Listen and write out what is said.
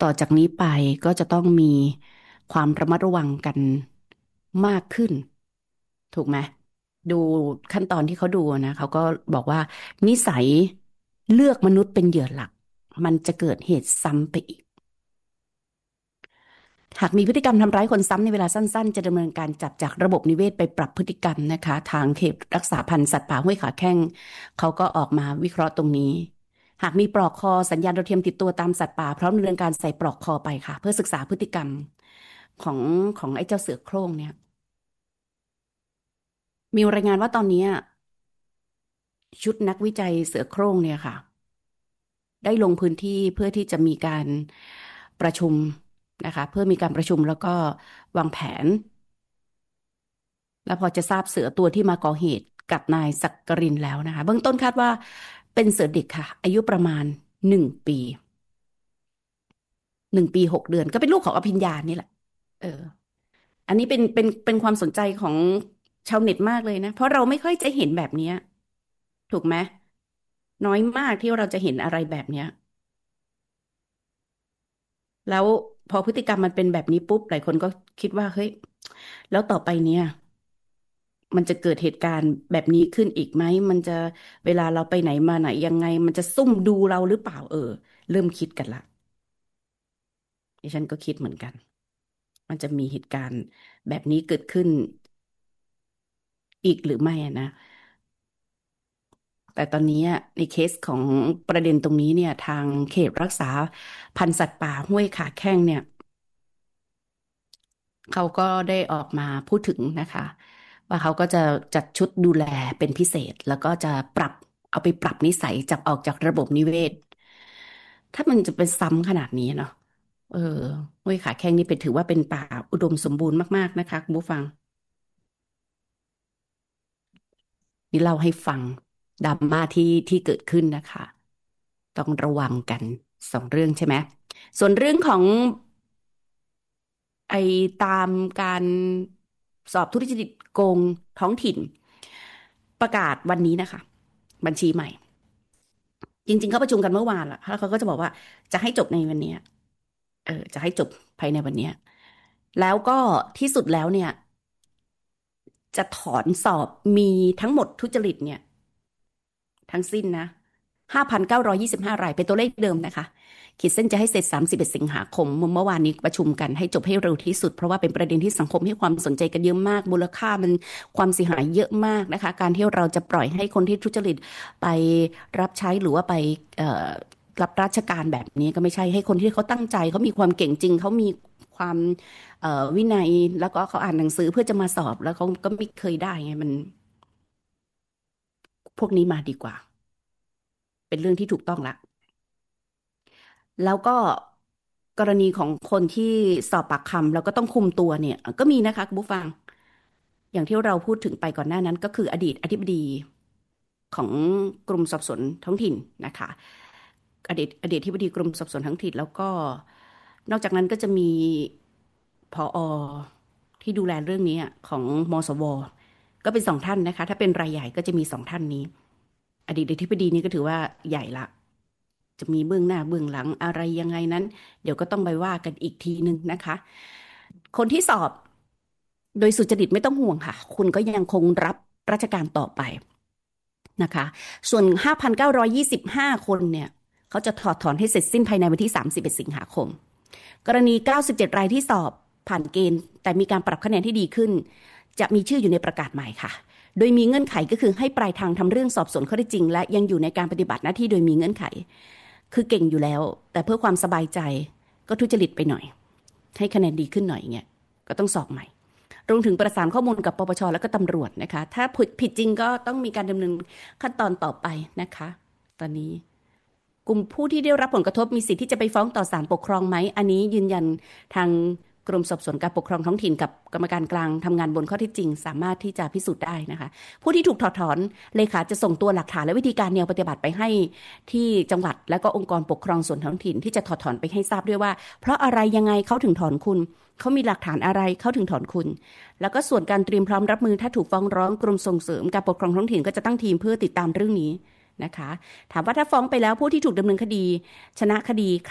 ต่อจากนี้ไปก็จะต้องมีความระมัดระวังกันมากขึ้นถูกไหมดูขั้นตอนที่เขาดูนะเขาก็บอกว่านิสัยเลือกมนุษย์เป็นเหยื่อหลักมันจะเกิดเหตุซ้ำไปอีกหากมีพฤติกรรมทำร้ายคนซ้ำในเวลาสั้นๆจะดำเนินการจับจากระบบนิเวศไปปรับพฤติกรรมนะคะทางเขตรักษาพันธุ์สัตว์ป่าห้วยขาแข้งเขาก็ออกมาวิเคราะห์ตรงนี้หากมีปลอกคอสัญญาณดาวเทียมติดตัวตามสัตว์ป่าพร้อมดำเนินการใส่ปลอกคอไปค่ะเพื่อศึกษาพฤติกรรมของของไอ้เจ้าเสือโคร่งเนี่ยมีรายงานว่าตอนนี้ชุดนักวิจัยเสือโคร่งเนี่ยค่ะได้ลงพื้นที่เพื่อที่จะมีการประชุมนะคะเพื่อมีการประชุมแล้วก็วางแผน แล้วพอจะทราบเสือตัวที่มาก่อเหตุกับนายสักกรินแล้วนะคะเบื้องต้นคาดว่าเป็นเสือเด็กค่ะอายุประมาณ1 ปี1 ปี 6 เดือนก็เป็นลูกของอภิญญานี่แหละเอออันนี้เป็นความสนใจของชาวเน็ตมากเลยนะเพราะเราไม่ค่อยจะเห็นแบบเนี้ยถูกไหมน้อยมากที่เราจะเห็นอะไรแบบเนี้ยแล้วพอพฤติกรรมมันเป็นแบบนี้ปุ๊บหลายคนก็คิดว่าเฮ้ยแล้วต่อไปเนี่ย มันจะเกิดเหตุการณ์แบบนี้ขึ้นอีกไหมมันจะเวลาเราไปไหนมาไหนยังไงมันจะซุ่มดูเราหรือเปล่าเริ่มคิดกันละดิฉันก็คิดเหมือนกันมันจะมีเหตุการณ์แบบนี้เกิดขึ้นอีกหรือไม่อะนะแต่ตอนนี้ในเคสของประเด็นตรงนี้เนี่ยทางเขตรักษาพันธุ์สัตว์ป่าห้วยขาแข้งเนี่ย เขาก็ได้ออกมาพูดถึงนะคะว่าเขาก็จะจัดชุดดูแลเป็นพิเศษแล้วก็จะปรับเอาไปปรับนิสัยจับออกจากระบบนิเวศถ้ามันจะเป็นซ้ำขนาดนี้เนาะเออห้วยขาแข้งนี่เป็นถือว่าเป็นป่าอุดมสมบูรณ์มากๆนะคะคุณผู้ฟังนี่เล่าให้ฟังดราม่าที่เกิดขึ้นนะคะต้องระวังกัน2 เรื่องใช่ไหมส่วนเรื่องของไอ้ตามการสอบทุจริตโกงท้องถิ่น ประกาศวันนี้นะคะบัญชีใหม่จริงๆเขาประชุมกันเมื่อวานละแล้วเขาก็จะบอกว่าจะให้จบในวันเนี้ยจะให้จบภายในวันเนี้ยแล้วก็ที่สุดแล้วเนี่ยจะถอนสอบมีทั้งหมดทุจริตเนี่ยทั้งสิ้นนะ5,925 รายเป็นตัวเลขเดิมนะคะขีดเส้นจะให้เสร็จ31 สิงหาคมเมื่อวานนี้ประชุมกันให้จบให้เร็วที่สุดเพราะว่าเป็นประเด็นที่สังคมให้ความสนใจกันเยอะมากมูลค่ามันความเสียหายเยอะมากนะคะการที่เราจะปล่อยให้คนที่ทุจริตไปรับใช้หรือว่าไปรับราชการแบบนี้ก็ไม่ใช่ให้คนที่เขาตั้งใจเขามีความเก่งจริงเขามีความวินัยแล้วก็เขาอ่านหนังสือเพื่อจะมาสอบแล้วเขาก็ไม่เคยได้ไงมันพวกนี้มาดีกว่าเป็นเรื่องที่ถูกต้องละ แล้วก็กรณีของคนที่สอบปากคำแล้วก็ต้องคุมตัวเนี่ยก็มีนะคะคุณผู้ฟังอย่างที่เราพูดถึงไปก่อนหน้านั้นก็คืออดีตอธิบดีของกรมสอบสวนท้องถิ่นนะคะอดีตอธิบดีกรมสอบสวนท้องถิ่นแล้วก็นอกจากนั้นก็จะมีผอที่ดูแลเรื่องนี้ของมสวก็เป็น2 ท่านนะคะถ้าเป็นรายใหญ่ก็จะมี2 ท่านนี้อดีตอธิบดีนี่ก็ถือว่าใหญ่ละ จะมีเบื้องหน้าเบื้องหลังอะไรยังไงนั้นเดี๋ยวก็ต้องไปว่ากันอีกทีนึงนะคะคนที่สอบโดยสุจริตไม่ต้องห่วงค่ะคุณก็ยังคงรับราชการต่อไปนะคะส่วน5,925 คนเนี่ยเขาจะถอดถอนให้เสร็จสิ้นภายในวันที่31 สิงหาคมกรณี97 รายที่สอบผ่านเกณฑ์แต่มีการปรับคะแนนที่ดีขึ้นจะมีชื่ออยู่ในประกาศใหม่ค่ะโดยมีเงื่อนไขก็คือให้ปลายทางทำเรื่องสอบสวนข้อเท็จจริงและยังอยู่ในการปฏิบัติหน้าที่โดยมีเงื่อนไข คือเก่งอยู่แล้วแต่เพื่อความสบายใจก็ทุจริตไปหน่อยให้คะแนนดีขึ้นหน่อยเงี้ยก็ต้องสอบใหม่รวมถึงประสานข้อมูลกับปปชแล้วก็ตำรวจนะคะถ้าผิดจริงก็ต้องมีการดำเนินขั้นตอนต่อไปนะคะตอนนี้กลุ่มผู้ที่ได้รับผลกระทบมีสิทธิ์ที่จะไปฟ้องต่อศาลปกครองไหมอันนี้ยืนยันทางกรมสอบสวนการปกครองท้องถิ่นกับกรรมการกลางทำงานบนข้อเท็จจริงสามารถที่จะพิสูจน์ได้นะคะผู้ที่ถูกถอดถอนเลขาจะส่งตัวหลักฐานและวิธีการแนวปฏิบัติไปให้ที่จังหวัดและก็องค์กรปกครองส่วนท้องถิ่นที่จะถอดถอนไปให้ทราบด้วยว่าเพราะอะไรยังไงเขาถึงถอนคุณเขามีหลักฐานอะไรเขาถึงถอนคุณแล้วก็ส่วนการเตรียมพร้อมรับมือถ้าถูกฟ้องร้องกรมส่งเสริมการปกครองท้องถิ่นก็จะตั้งทีมเพื่อติดตามเรื่องนี้นะคะถามว่าถ้าฟ้องไปแล้วผู้ที่ถูกดำเนินคดีชนะคดี